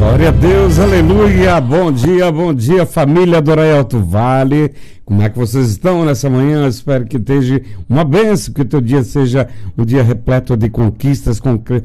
Glória a Deus, aleluia, bom dia família do Arraial do Vale, como é que vocês estão nessa manhã? Eu espero que esteja uma bênção, que o teu dia seja um dia repleto de conquistas,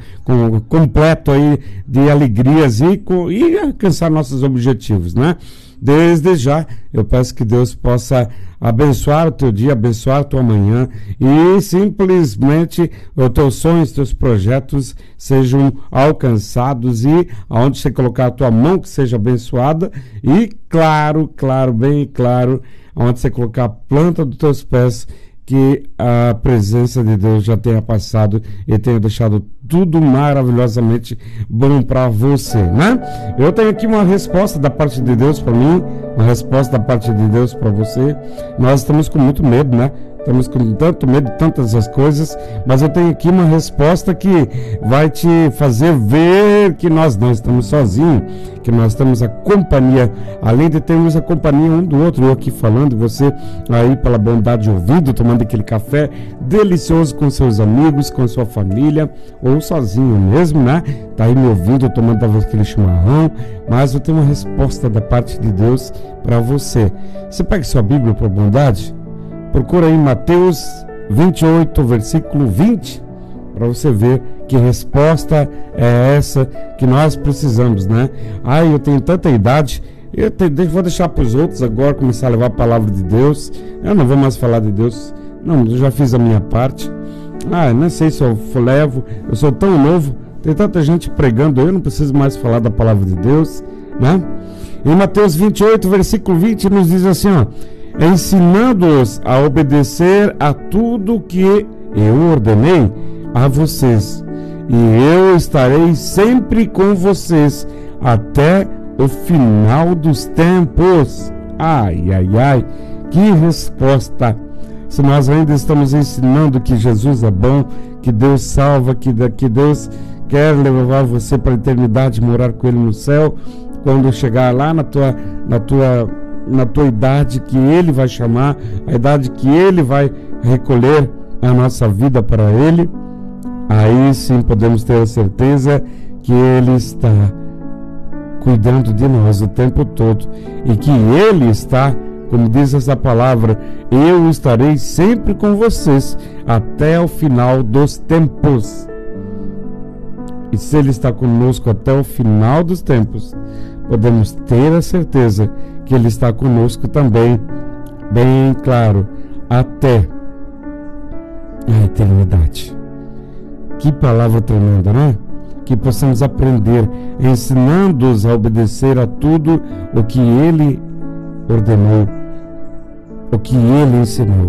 completo aí de alegrias e alcançar nossos objetivos, né? Desde já, eu peço que Deus possa abençoar o teu dia, abençoar a tua manhã e simplesmente os teus sonhos, teus projetos sejam alcançados e aonde você colocar a tua mão que seja abençoada e claro, bem claro, aonde você colocar a planta dos teus pés, que a presença de Deus já tenha passado e tenha deixado tudo maravilhosamente bom para você, né? Eu tenho aqui uma resposta da parte de Deus para mim, uma resposta da parte de Deus para você. Nós estamos com muito medo, né? Estamos com tanto medo de tantas as coisas, mas eu tenho aqui uma resposta que vai te fazer ver que nós não estamos sozinhos, que nós temos a companhia, além de termos a companhia um do outro, eu aqui falando, você aí pela bondade ouvindo, tomando aquele café delicioso com seus amigos, com sua família, ou sozinho mesmo, né? Tá aí me ouvindo, tomando aquele chimarrão, mas eu tenho uma resposta da parte de Deus para você. Você pega sua Bíblia por bondade? Procura aí Mateus 28, versículo 20, para você ver que resposta é essa que nós precisamos, né? Eu tenho tanta idade, vou deixar para os outros agora começar a levar a palavra de Deus. Eu não vou mais falar de Deus, não, eu já fiz a minha parte. Não sei se eu levo, eu sou tão novo, tem tanta gente pregando, eu não preciso mais falar da palavra de Deus, né? Em Mateus 28, versículo 20, nos diz assim, ensinando-os a obedecer a tudo que eu ordenei a vocês, e eu estarei sempre com vocês até o final dos tempos. Que resposta! Se nós ainda estamos ensinando que Jesus é bom, que Deus salva, que Deus quer levar você para a eternidade, morar com Ele no céu, quando chegar lá na tua idade que Ele vai chamar, a idade que Ele vai recolher a nossa vida para Ele, aí sim podemos ter a certeza que Ele está cuidando de nós o tempo todo e que Ele está, como diz essa palavra, eu estarei sempre com vocês até o final dos tempos. E se Ele está conosco até o final dos tempos, podemos ter a certeza que Ele está conosco também, bem claro, até a eternidade. Que palavra tremenda, né? Que possamos aprender, ensinando-os a obedecer a tudo o que Ele ordenou, o que Ele ensinou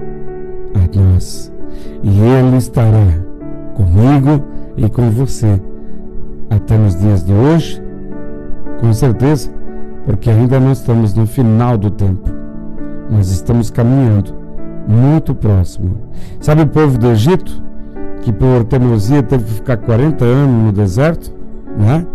a nós. E Ele estará comigo e com você até nos dias de hoje, com certeza, porque ainda não estamos no final do tempo, nós estamos caminhando muito próximo. Sabe o povo do Egito, que por teimosia teve que ficar 40 anos no deserto, né?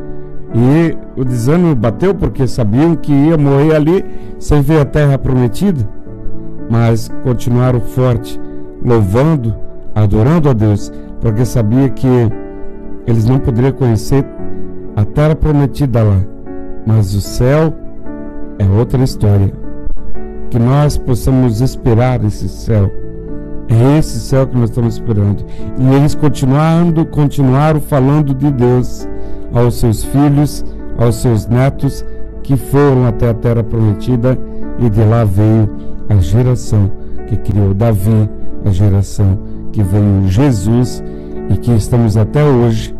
E o desânimo bateu porque sabiam que ia morrer ali sem ver a terra prometida, mas continuaram forte, louvando, adorando a Deus, porque sabia que eles não poderiam conhecer a terra prometida lá, mas o céu é outra história. Que nós possamos esperar esse céu. É esse céu que nós estamos esperando. E eles continuaram falando de Deus aos seus filhos, aos seus netos, que foram até a terra prometida, e de lá veio a geração que criou Davi, a geração que veio Jesus, e que estamos até hoje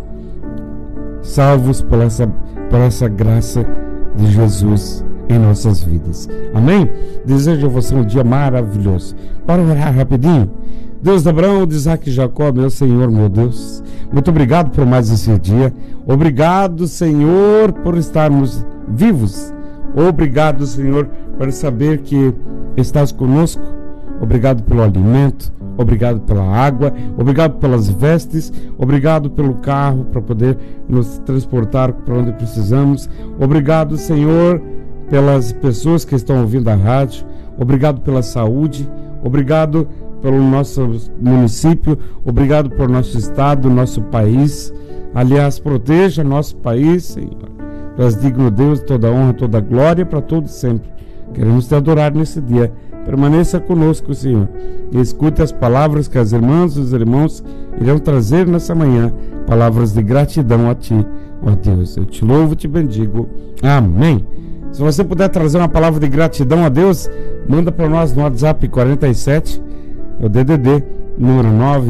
salvos por essa graça de Jesus em nossas vidas. Amém? Desejo a você um dia maravilhoso. Para orar rapidinho. Deus de Abraão, de Isaac e Jacó, meu Senhor, meu Deus, muito obrigado por mais esse dia. Obrigado, Senhor, por estarmos vivos. Obrigado, Senhor, por saber que estás conosco. Obrigado pelo alimento, obrigado pela água, obrigado pelas vestes, obrigado pelo carro para poder nos transportar para onde precisamos. Obrigado, Senhor, pelas pessoas que estão ouvindo a rádio. Obrigado pela saúde, obrigado pelo nosso município, obrigado por nosso estado, nosso país. Aliás, proteja nosso país, Senhor. Tu és digno, Deus, toda honra, toda glória para todos sempre. Queremos te adorar nesse dia. Permaneça conosco, Senhor, e escute as palavras que as irmãs e os irmãos irão trazer nessa manhã, palavras de gratidão a Ti, ó Deus. Eu te louvo e te bendigo. Amém. Se você puder trazer uma palavra de gratidão a Deus, manda para nós no WhatsApp 47, é o DDD, número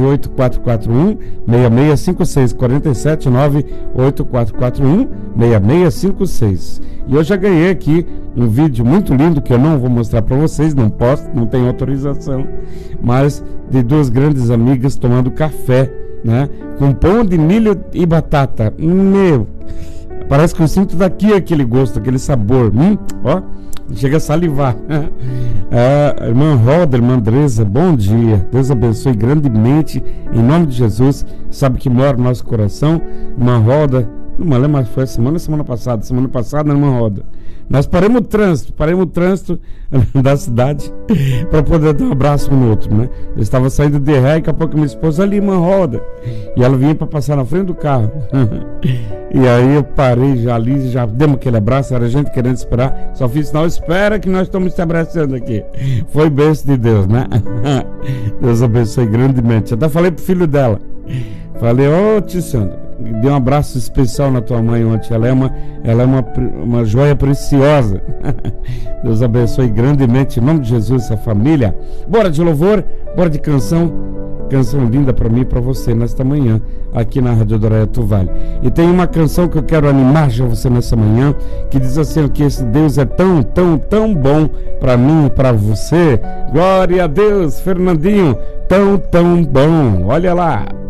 98441-6656, 47 98441-6656. E eu já ganhei aqui um vídeo muito lindo que eu não vou mostrar para vocês, não posso, não tenho autorização, mas de duas grandes amigas tomando café, né, com pão de milho e batata. Meu, parece que eu sinto daqui aquele gosto, aquele sabor. Ó, chega a salivar. Irmã Roda, irmã Andresa, bom dia. Deus abençoe grandemente, em nome de Jesus. Sabe que mora no nosso coração. Irmã Roda, não me lembro, mas foi semana passada, irmã Roda. Nós paramos o trânsito da cidade para poder dar um abraço um no outro, né? Eu estava saindo de ré e daqui a pouco minha esposa ali, irmã Roda, e ela vinha para passar na frente do carro. E aí eu parei já ali, já demos aquele abraço, era gente querendo esperar, só fiz sinal, espera que nós estamos te abraçando aqui. Foi bênção de Deus, né? Deus abençoe grandemente. Eu até falei pro filho dela, falei, ô tio Sandro, dê um abraço especial na tua mãe ontem, ela é uma joia preciosa. Deus abençoe grandemente, em nome de Jesus, essa família. Bora de louvor, bora de canção linda para mim e para você nesta manhã, aqui na Rádio Adoraiatu Vale. E tem uma canção que eu quero animar já você nessa manhã, que diz assim, que esse Deus é tão, tão, tão bom para mim e para você. Glória a Deus, Fernandinho, tão, tão bom. Olha lá.